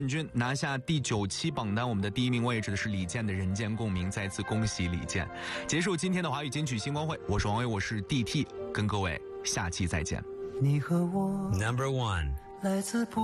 军拿下第9期榜单，我们的第1名位置的是李健的《人间共鸣》，再次恭喜李健。结束今天的华语金曲星光会，我是王威，我是 DT， 跟各位下期再见。 你和我 Number 1 来自